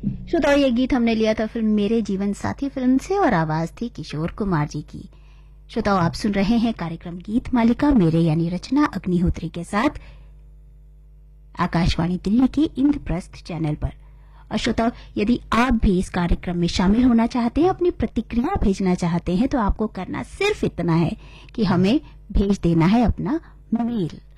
श्रोताओं, ये गीत हमने लिया था फिल्म मेरे जीवन साथी फिल्म से और आवाज थी किशोर कुमार जी की। श्रोताओं, आप सुन रहे हैं कार्यक्रम गीत मालिका मेरे यानी रचना अग्निहोत्री के साथ आकाशवाणी दिल्ली के इंद्रप्रस्थ चैनल पर। और श्रोताओं, यदि आप भी इस कार्यक्रम में शामिल होना चाहते हैं, अपनी प्रतिक्रिया भेजना चाहते हैं, तो आपको करना सिर्फ इतना है कि हमें भेज देना है अपना मेल।